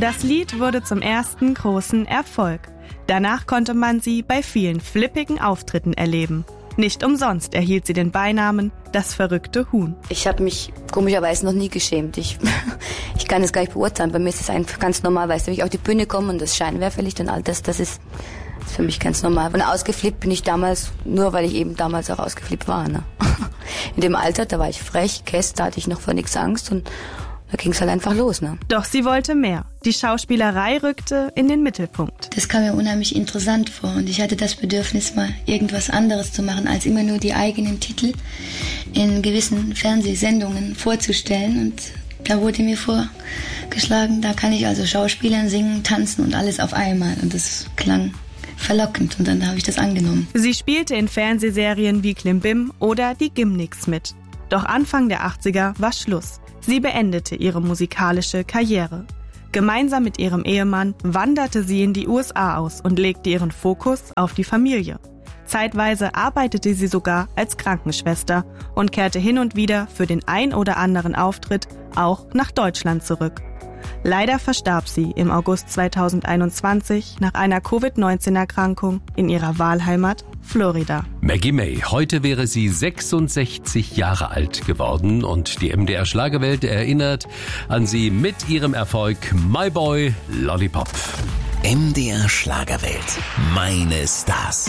Das Lied wurde zum ersten großen Erfolg. Danach konnte man sie bei vielen flippigen Auftritten erleben. Nicht umsonst erhielt sie den Beinamen das verrückte Huhn. Ich habe mich komischerweise noch nie geschämt. Ich kann es gar nicht beurteilen. Bei mir ist es einfach ganz normal, weißt du, wenn ich auf die Bühne komme und das Scheinwerferlicht und all das ist für mich ganz normal. Und ausgeflippt bin ich damals, nur weil ich eben damals auch ausgeflippt war. Ne? In dem Alter, da war ich frech, Käst, da hatte ich noch vor nichts Angst und da ging es halt einfach los. Ne? Doch sie wollte mehr. Die Schauspielerei rückte in den Mittelpunkt. Das kam mir unheimlich interessant vor und ich hatte das Bedürfnis, mal irgendwas anderes zu machen, als immer nur die eigenen Titel in gewissen Fernsehsendungen vorzustellen. Und da wurde mir vorgeschlagen, da kann ich also Schauspielern, singen, tanzen und alles auf einmal. Und das klang verlockend und dann habe ich das angenommen. Sie spielte in Fernsehserien wie Klimbim oder Die Gimniks mit. Doch Anfang der 80er war Schluss. Sie beendete ihre musikalische Karriere. Gemeinsam mit ihrem Ehemann wanderte sie in die USA aus und legte ihren Fokus auf die Familie. Zeitweise arbeitete sie sogar als Krankenschwester und kehrte hin und wieder für den ein oder anderen Auftritt auch nach Deutschland zurück. Leider verstarb sie im August 2021 nach einer Covid-19-Erkrankung in ihrer Wahlheimat Florida. Maggie May, heute wäre sie 66 Jahre alt geworden und die MDR Schlagerwelt erinnert an sie mit ihrem Erfolg My Boy Lollipop. MDR Schlagerwelt. Meine Stars.